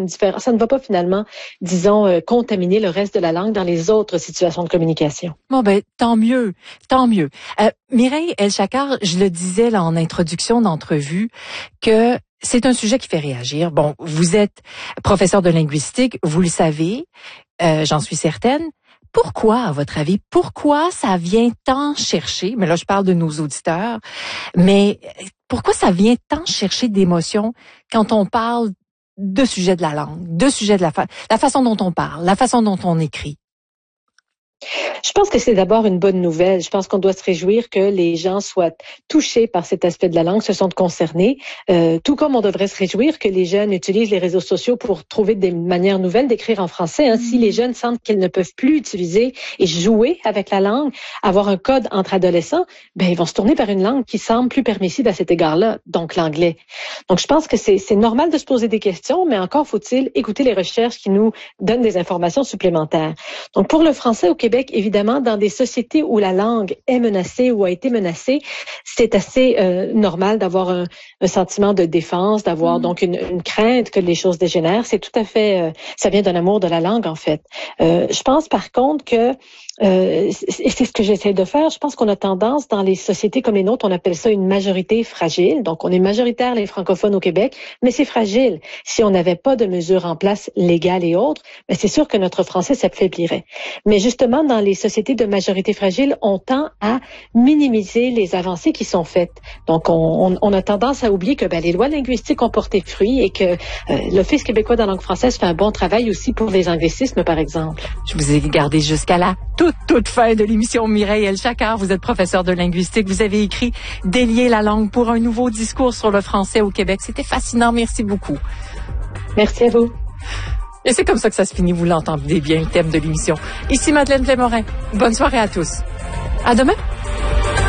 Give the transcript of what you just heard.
ça ne va pas finalement, disons, contaminer le reste de la langue dans les autres situations de communication. Bon, ben, tant mieux, tant mieux. Mireille El-Chakkar, je le disais là en introduction d'entrevue, que c'est un sujet qui fait réagir. Bon, vous êtes professeur de linguistique, vous le savez, j'en suis certaine. Pourquoi, à votre avis, pourquoi ça vient tant chercher, mais là je parle de nos auditeurs, mais pourquoi ça vient tant chercher d'émotions quand on parle de sujet de la langue, de sujet de la façon dont on parle, la façon dont on écrit? Je pense que c'est d'abord une bonne nouvelle. Je pense qu'on doit se réjouir que les gens soient touchés par cet aspect de la langue, se sentent concernés, tout comme on devrait se réjouir que les jeunes utilisent les réseaux sociaux pour trouver des manières nouvelles d'écrire en français. Hein. Si les jeunes sentent qu'ils ne peuvent plus utiliser et jouer avec la langue, avoir un code entre adolescents, ben ils vont se tourner vers une langue qui semble plus permissive à cet égard-là, donc l'anglais. Donc je pense que c'est normal de se poser des questions, mais encore faut-il écouter les recherches qui nous donnent des informations supplémentaires. Donc pour le français au Québec, évidemment, dans des sociétés où la langue est menacée ou a été menacée, c'est assez normal d'avoir un sentiment de défense, d'avoir donc une crainte que les choses dégénèrent. C'est tout à fait, ça vient d'un amour de la langue en fait. Je pense par contre que et c'est ce que j'essaie de faire. Je pense qu'on a tendance, dans les sociétés comme les nôtres, on appelle ça une majorité fragile. Donc, on est majoritaire, les francophones au Québec, mais c'est fragile. Si on n'avait pas de mesures en place légales et autres, ben c'est sûr que notre français s'affaiblirait. Mais justement, dans les sociétés de majorité fragile, on tend à minimiser les avancées qui sont faites. Donc, on a tendance à oublier que les lois linguistiques ont porté fruit et que l'Office québécois de la langue française fait un bon travail aussi pour les anglicismes, par exemple. Je vous ai gardé jusqu'à là. Toute fin de l'émission. Mireille El-Chakkar, vous êtes professeur de linguistique. Vous avez écrit « Délier la langue pour un nouveau discours sur le français au Québec ». C'était fascinant. Merci beaucoup. Merci à vous. Et c'est comme ça que ça se finit. Vous l'entendez bien, le thème de l'émission. Ici Madeleine Plémorin. Bonne soirée à tous. À demain.